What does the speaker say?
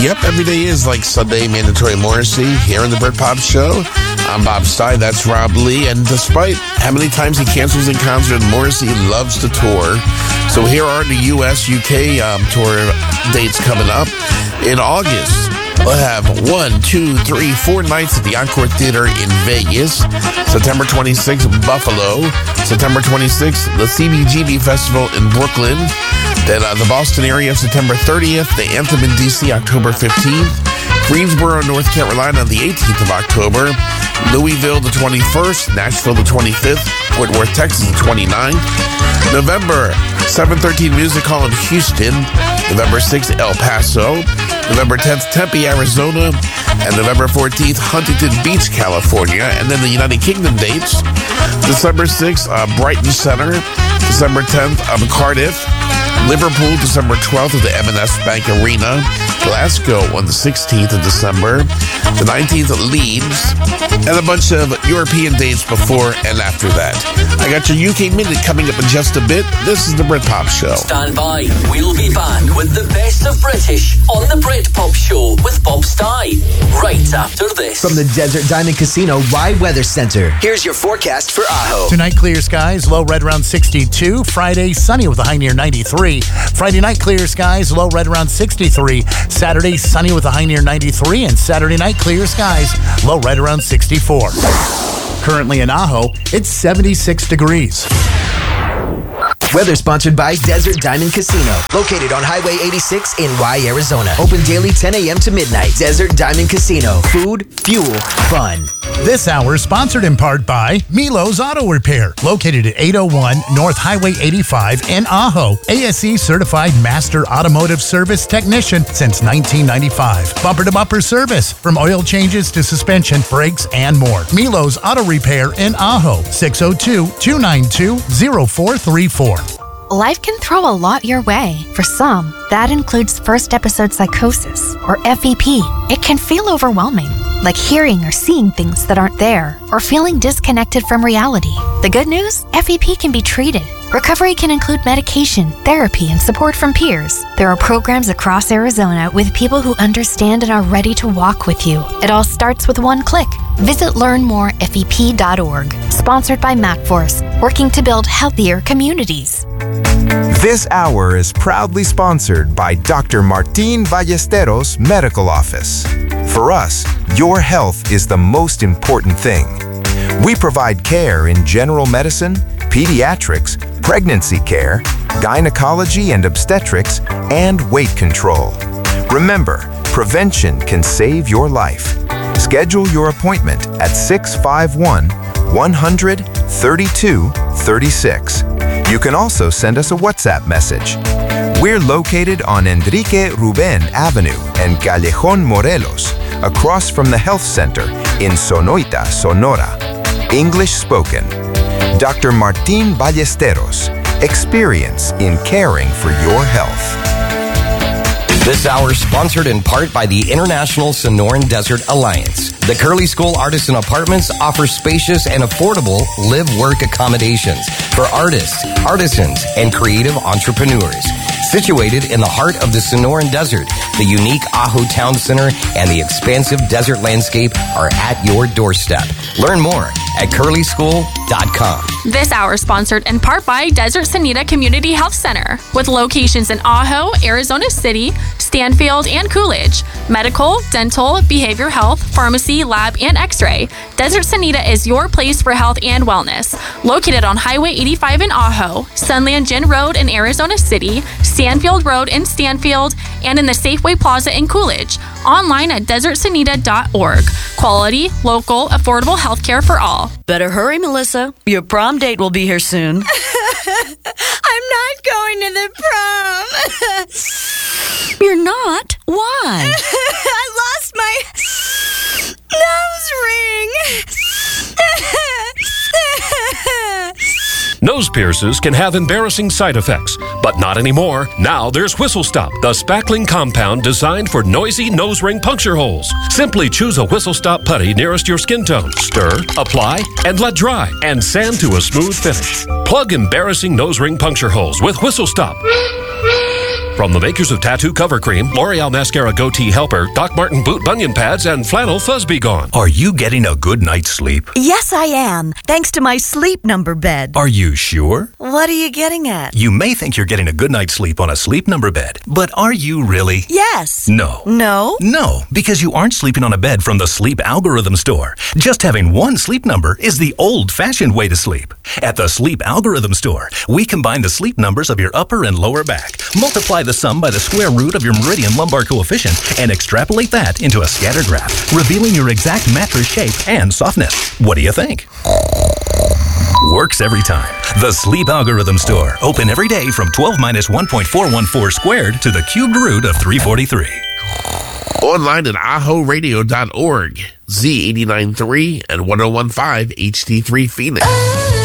Yep, every day is like Sunday Mandatory Morrissey here in the Britpop Show. I'm Bob Stein, that's Rob Lee, and despite how many times he cancels in concert, Morrissey loves to tour. So here are the US, UK tour dates coming up. In August, we'll have 4 nights at the Encore Theater in Vegas. September 26th, Buffalo. September 26th, the CBGB Festival in Brooklyn. Then the Boston area, September 30th. The Anthem in DC, October 15th. Greensboro, North Carolina, the 18th of October. Louisville, the 21st. Nashville, the 25th. Fort Worth, Texas, the 29th. November, 713 Music Hall in Houston. November 6th, El Paso. November 10th, Tempe, Arizona. And November 14th, Huntington Beach, California. And then the United Kingdom dates. December 6th, Brighton Center. December 10th, Cardiff. Liverpool, December 12th at the M&S Bank Arena. Glasgow on the 16th of December. The 19th at Leeds. And a bunch of European dates before and after that. I got your UK Minute coming up in just a bit. This is the Britpop Show. Stand by. We'll be back with the best of British on the Britpop Show with Bob Stein. Right after this. From the Desert Diamond Casino Rye Weather Center, here's your forecast for Ajo. Tonight, clear skies, low right around 62. Friday, sunny with a high near 93. Friday night, clear skies, low right around 63. Saturday, sunny with a high near 93. And Saturday night, clear skies, low right around 64. Currently in Ajo, it's 76 degrees. Weather sponsored by Desert Diamond Casino, located on Highway 86 in Rye, Arizona. Open daily 10 a.m. to midnight. Desert Diamond Casino. Food, fuel, fun. This hour sponsored in part by Milo's Auto Repair, located at 801 North Highway 85 in Ajo. ASE certified master automotive service technician since 1995. Bumper-to-bumper service, from oil changes to suspension, brakes, and more. Milo's Auto Repair in Ajo, 602-292-0434. Life can throw a lot your way. For some, that includes first episode psychosis, or FEP. It can feel overwhelming, like hearing or seeing things that aren't there, or feeling disconnected from reality. The good news? FEP can be treated. Recovery can include medication, therapy, and support from peers. There are programs across Arizona with people who understand and are ready to walk with you. It all starts with one click. Visit learnmorefep.org. Sponsored by MacForce, working to build healthier communities. This hour is proudly sponsored by Dr. Martin Ballesteros Medical Office. For us, your health is the most important thing. We provide care in general medicine, pediatrics, pregnancy care, gynecology and obstetrics, and weight control. Remember, prevention can save your life. Schedule your appointment at 651-100-3236. You can also send us a WhatsApp message. We're located on Enrique Ruben Avenue and Callejon Morelos, across from the Health Center in Sonoita, Sonora. English spoken. Dr. Martin Ballesteros, experience in caring for your health. This hour sponsored in part by the International Sonoran Desert Alliance. The Curly School Artisan Apartments offer spacious and affordable live-work accommodations for artists, artisans, and creative entrepreneurs. Situated in the heart of the Sonoran Desert, the unique Ajo Town Center and the expansive desert landscape are at your doorstep. Learn more at curlyschool.com. This hour sponsored in part by Desert Sanita Community Health Center, with locations in Ajo, Arizona City, Stanfield, and Coolidge. Medical, dental, behavioral health, pharmacy, lab, and x-ray. Desert Sanita is your place for health and wellness. Located on Highway 85 in Ajo, Sunland Gin Road in Arizona City, Stanfield Road in Stanfield, and in the Safeway Plaza in Coolidge. Online at desertsanita.org. Quality, local, affordable healthcare for all. Better hurry, Melissa. Your prom date will be here soon. I'm not going to the prom. You're not? Why? I lost my nose ring. Nose piercers can have embarrassing side effects, but not anymore. Now there's Whistle Stop, the spackling compound designed for noisy nose ring puncture holes. Simply choose a Whistle Stop putty nearest your skin tone. Stir, apply, and let dry, and sand to a smooth finish. Plug embarrassing nose ring puncture holes with Whistle Stop. From the makers of Tattoo Cover Cream, L'Oreal Mascara Goatee Helper, Doc Martin Boot Bunion Pads, and Flannel Fuzz Be Gone. Are you getting a good night's sleep? Yes, I am. Thanks to my Sleep Number bed. Are you sure? What are you getting at? You may think you're getting a good night's sleep on a Sleep Number bed, but are you really? Yes. No. No? No, because you aren't sleeping on a bed from the Sleep Algorithm Store. Just having one Sleep Number is the old-fashioned way to sleep. At the Sleep Algorithm Store, we combine the sleep numbers of your upper and lower back, multiply the sum by the square root of your meridian lumbar coefficient, and extrapolate that into a scatter graph, revealing your exact mattress shape and softness. What do you think? Works every time. The Sleep Algorithm Store, open every day from 12 minus 1.414 squared to the cubed root of 343. Online at ahoradio.org, Z89.3 and 101.5 HD3 Phoenix.